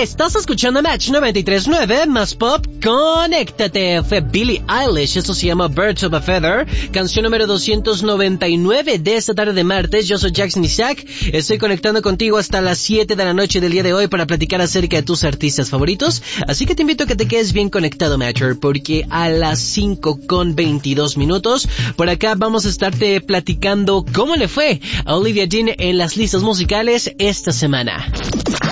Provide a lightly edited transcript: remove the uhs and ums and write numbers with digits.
Estás escuchando Match 93.9 más pop. Conéctate. Fue Billie Eilish. Esto se llama Birds of a Feather. Canción número 299 de esta tarde de martes. Yo soy Jackson Isaac. Estoy conectando contigo hasta las 7 de la noche del día de hoy para platicar acerca de tus artistas favoritos. Así que te invito a que te quedes bien conectado, Matcher, porque a las 5:22 por acá vamos a estarte platicando cómo le fue a Olivia Dean en las listas musicales esta semana.